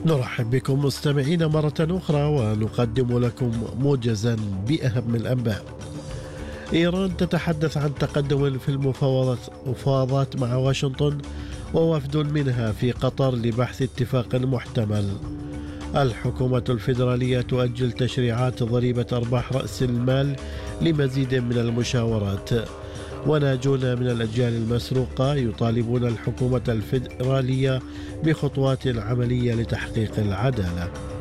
نرحب بكم مستمعين مرة أخرى ونقدم لكم موجزا بأهم الأنباء. إيران تتحدث عن تقدم في المفاوضات مع واشنطن ووفد منها في قطر لبحث اتفاق محتمل. الحكومة الفيدرالية تؤجل تشريعات ضريبة أرباح رأس المال لمزيد من المشاورات. وناجون من الأجيال المسروقة يطالبون الحكومة الفيدرالية بخطوات عملية لتحقيق العدالة.